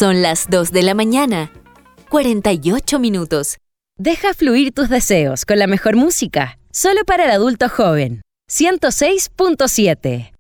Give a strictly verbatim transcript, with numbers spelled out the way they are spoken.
Son las dos de la mañana, cuarenta y ocho minutos. Deja fluir tus deseos con la mejor música, solo para el adulto joven. ciento seis punto siete.